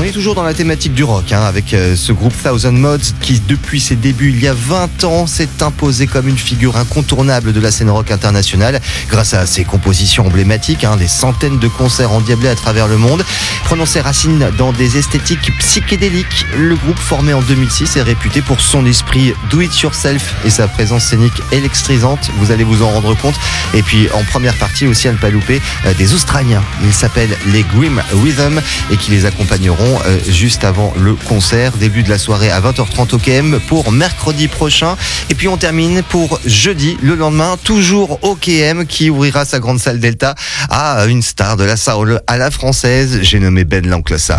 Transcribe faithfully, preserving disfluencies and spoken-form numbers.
est toujours dans la thématique du rock, hein, avec euh, ce groupe Thousand Mods qui, depuis ses débuts il y a vingt ans, s'est imposé comme une figure incontournable de la scène rock internationale grâce à ses compositions emblématiques, hein, des centaines de concerts endiablés à travers le monde. Prenant ses racines dans des esthétiques psychédéliques, le groupe formé en deux mille six est réputé pour son esprit do it yourself et sa présence scénique électrisante, vous allez vous en rendre compte. Et puis en première partie aussi, à ne pas louper, euh, des Australiens, ils s'appellent les Grim Rhythm et qui les accompagneront euh, juste avant le concert, début de la soirée à vingt heures trente au K M pour mercredi prochain. Et puis on termine pour jeudi, le lendemain, toujours au K M, qui ouvrira sa grande salle Delta à une star de la soul à la française, j'ai nommé Ben l'Oncle Sam.